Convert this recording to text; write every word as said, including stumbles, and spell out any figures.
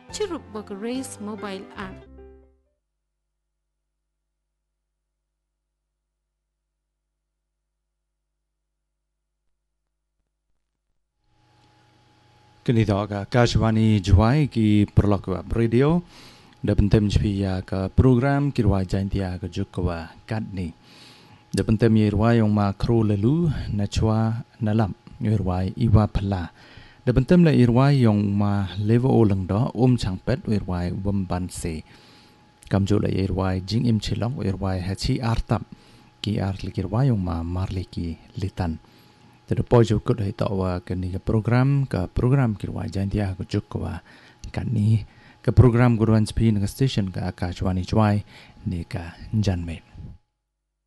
Chirup Race mobile app. Kanito ka Kashwani Jwai ki Perlokwa Radio dapat tem jpia ka program kirwa jantia ka jukwa kadni dapat tem yerwa yang makro lalu nachwa nalam yerwa iwa pala dapat tem la yerwa yang ma level olang do om changpet yerwa wamban se kamjo la yerwa jing im chilong yerwa hachi artap ki art likirwa yang ma marliki litan terpojo kut hai tawa kani ka program ka program kirwa jantia ka jukwa kani ke program guruan spi ng station ka Akashwani Jwai ni ka Janme.